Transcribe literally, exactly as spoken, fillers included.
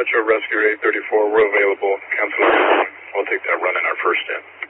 Metro Rescue eight thirty-four, we're available. Cancel. We'll take that run in our first step.